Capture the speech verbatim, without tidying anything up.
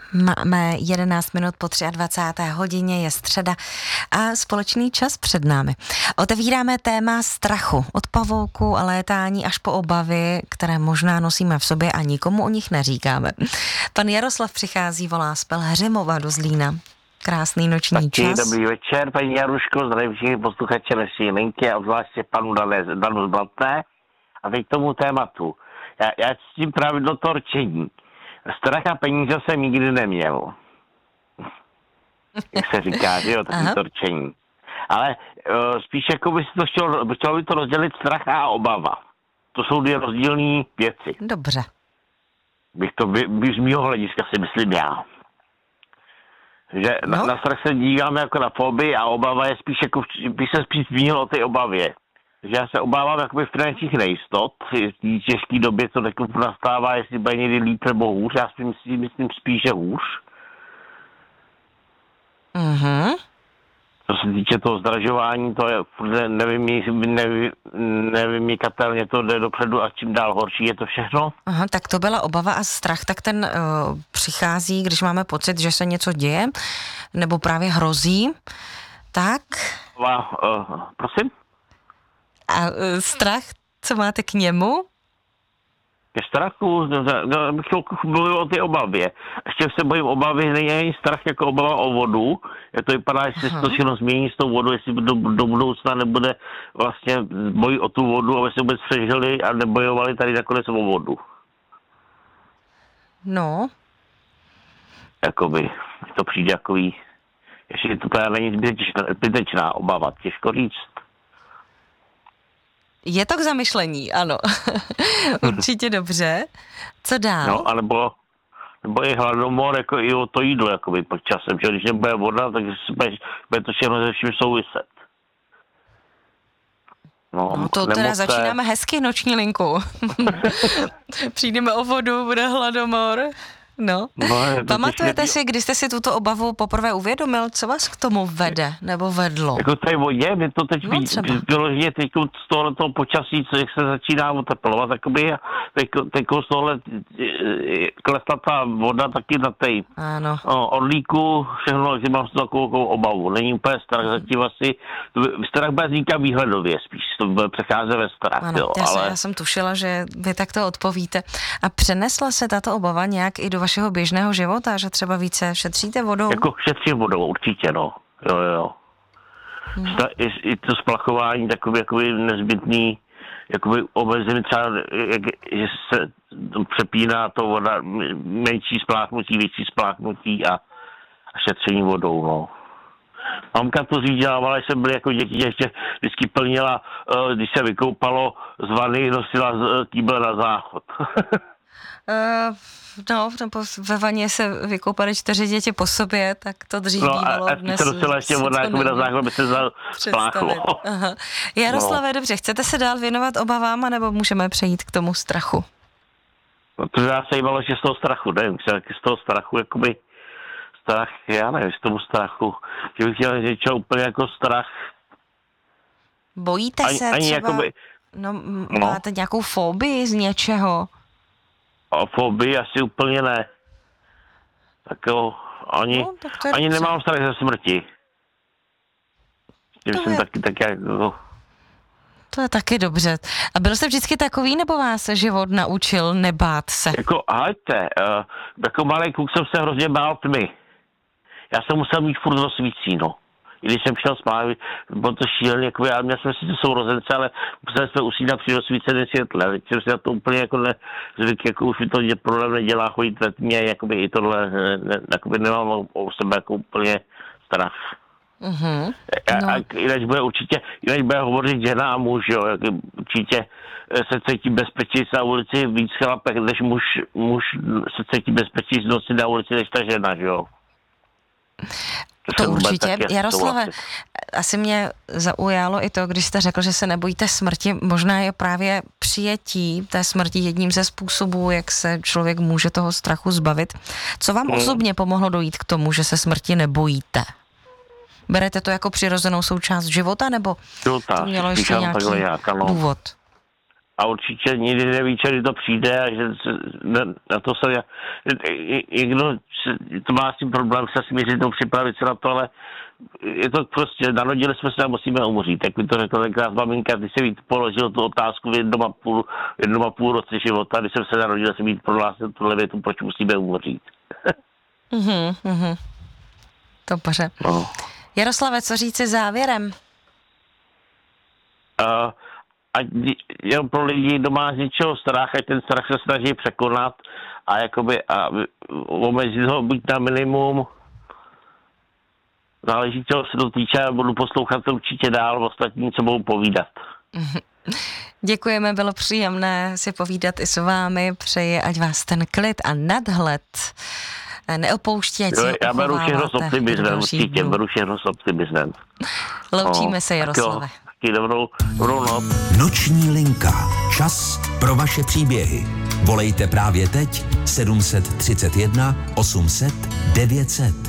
Máme jedenáct minut po dvacáté třetí hodině, je středa a společný čas před námi. Otevíráme téma strachu od pavouku a létání až po obavy, které možná nosíme v sobě a nikomu o nich neříkáme. Pan Jaroslav přichází, volá z Pelhřimova do Zlína. Krásný noční Taky čas. Dobrý večer, paní Jaruško, zdravím všichni posluchače naší linky a obzvláště panu Danu z Blatné. A teď k tomu tématu. Já, já s tím právě do toho rčení. Strach a peníze jsem nikdy neměl. Jak se říká, že jo, takový to rčení. Ale uh, spíš jako by si to chtělo, chtělo by to rozdělit strach a obava. To jsou dvě rozdílné věci. Dobře. Bych to by, by z mýho hlediska si myslím já. Že no. na, na strach se díváme jako na fobii a obava je spíš jako, bych se spíš zmínil o té obavě. Že já se obávám jakoby finančních nejistot, v té těžké době, co teď nastává, jestli bude někdy líp nebo hůř, já si myslím, myslím spíše hůř. Mhm. Co se týče toho zdražování, to je nevymí, nevy, nevymykatelně, to jde dopředu a čím dál horší je to všechno. Aha, tak to byla obava a strach, tak ten uh, přichází, když máme pocit, že se něco děje, nebo právě hrozí, tak... A, uh, prosím? A uh, strach, co máte k němu? Ke strachu, no, bych mluvil o té obavě. Ještě se bojím obavy, není ani strach jako obava o vodu. Jak to vypadá, jestli se to všechno změní s tou vodou, jestli do, do budoucna nebude vlastně boj o tu vodu, aby se vůbec přežili a nebojovali tady nakonec o vodu. No. Jakoby, to přijde jakový, ještě to právě není zbytečná, zbytečná obava, těžko říct. Je to k zamyšlení, ano. Určitě dobře. Co dál? No, anebo, nebo je hladomor, jako i o to jídlo, jakoby pod časem, že když nebude voda, tak bude to všechno se vším souviset. No, no to teda nemoce... začínáme hezky noční linku. Přijdeme o vodu, bude hladomor. No, no pamatujete si, kdy jste si tuto obavu poprvé uvědomil, co vás k tomu vede, nebo vedlo? Jako v té vodě, my to teď no, vyloženě teď z tohoto počasí, co jak se začíná oteplovat, takoby, teď, teď z tohle klesla ta voda taky na té orlíku, všechno, že mám takovou obavu. Není úplně strach, zatím asi, strach bude vznikat výhledově, spíš to bude přecházet ve strach. Ano, jo, já, ale... jsem, já jsem tušila, že vy takto odpovíte. A přenesla se tato obava nějak i do vašeho běžného života, že třeba více šetříte vodou? Jako šetřím vodou, určitě, no. Jo, jo. Hmm. I, I to splachování takový, jakoby nezbytný, jakoby omezení třeba, jak, že se přepíná to voda, menší spláchnutí, větší spláchnutí a, a šetření vodou, no. Mamka to řídila, když jsem byl jako děti, ještě vždycky plnila, když se vykoupalo z vany, nosila kýble na záchod. Uh, no, nebo ve vaně se vykoupaly čtyři děti po sobě, tak to dřív no, bývalo. A, a dnes se dostala ještě voda, jako by na základ, by se spláchlo. Jaroslave, no. Dobře, chcete se dál věnovat obavám, nebo můžeme přejít k tomu strachu? No, to já se jímalo, že z toho strachu, nevím, z toho strachu, jakoby strach, já nevím, z toho strachu, že bych chtěl říct, úplně jako strach. Bojíte ani, se ani třeba, jakoby, no, máte no. nějakou fobii z něčeho? A fobii asi úplně ne. Tak jo, ani, no, tak ani nemám strach ze smrti. To jsem je... taky tak jako... To je taky dobře. A byl jste vždycky takový, nebo vás život naučil nebát se? Jako, hejte, uh, jako malý kluk jsem se hrozně bál tmy. Já jsem musel mít furt rozsvící, no. I když jsem šel spát, bylo to šílený, jako já měl jsem sice sourozence, ale musel jsem usínat při rozsvíceném světle. Teď jsem si na to úplně jako nezvyk, jako už mi to problém nedělá chodit ve tmě, jakoby i tohle, ne, jakoby nemám o sebe jako úplně strach. Mm-hmm. No. A, a jinak bude určitě, jinak bude hovořit žena a muž, jo, jak určitě se cítí bezpečí na ulici víc chlapek, než muž, muž se cítí bezpečí z noci na ulici, než ta žena, jo. To, to určitě. Jaroslave, asi mě zaujalo i to, když jste řekl, že se nebojíte smrti. Možná je právě přijetí té smrti jedním ze způsobů, jak se člověk může toho strachu zbavit. Co vám hmm. osobně pomohlo dojít k tomu, že se smrti nebojíte? Berete to jako přirozenou součást života, nebo života, to mělo ještě nějaký nějak, no. důvod? a určitě nikdy neví, kdy to přijde a že na, na to se někdo to má s tím problém se smířit, no, připravit se na to, ale je to prostě, narodili jsme se a musíme umřít. Jak mi to řekla tenkrát maminka, když jsem jí položil tu otázku v jednom a půl, jednom a půl roce života, když jsem se narodil, jsem jí prohlásil tuhle větu, proč musíme umřít. Mhm, mhm. Dobře. No. Jaroslave, co říci závěrem? Uh, ať jenom pro lidi, kdo má z něčeho strach, ať ten strach se snaží překonat a jakoby a omezit ho buď na minimum. Záleží, čeho se to týče, a budu poslouchat to určitě dál, ostatní, co budou povídat. Děkujeme, bylo příjemné si povídat i s vámi. Přeji, ať vás ten klid a nadhled neopouští, ať jo, si ho já beru všechno s optimismem, určitě, beru všechno s optimismem. Loučíme no, se, Jaroslave. Taky dobrou, dobrou noc. Noční linka. Čas pro vaše příběhy. Volejte právě teď sedm set třicet jedna osm set devět set.